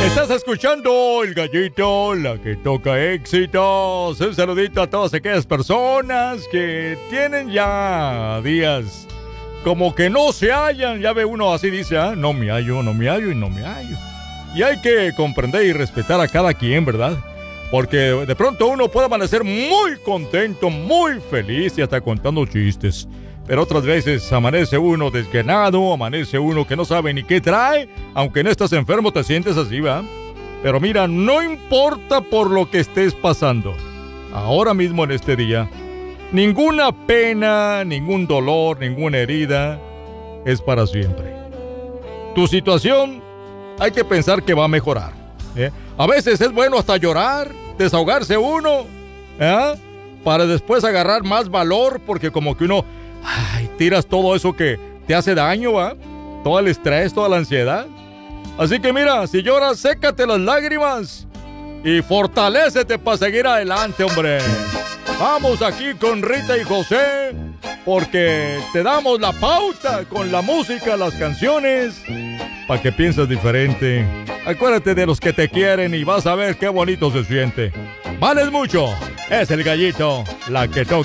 Estás escuchando El Gallito, la que toca éxitos. Un saludito a todas aquellas personas que tienen ya días como que no se hallan. Ya ve uno así, dice, no me hallo, no me hallo y no me hallo. Y hay que comprender y respetar a cada quien, ¿verdad? Porque de pronto uno puede amanecer muy contento, muy feliz y hasta contando chistes. Pero otras veces amanece uno desganado, amanece uno que no sabe ni qué trae. Aunque no estás enfermo, te sientes así, ¿va? Pero mira, no importa por lo que estés pasando. Ahora mismo en este día, ninguna pena, ningún dolor, ninguna herida es para siempre. Tu situación hay que pensar que va a mejorar, ¿eh? A veces es bueno hasta llorar, desahogarse uno, para después agarrar más valor, porque como que uno... tiras todo eso que te hace daño, ¿va? Todo el estrés, toda la ansiedad. Así que mira, si lloras, sécate las lágrimas y fortalécete para seguir adelante, hombre. Vamos aquí con Rita y José, porque te damos la pauta con la música, las canciones, para que pienses diferente. Acuérdate de los que te quieren y vas a ver qué bonito se siente. Vales mucho. Es El Gallito, la que toca.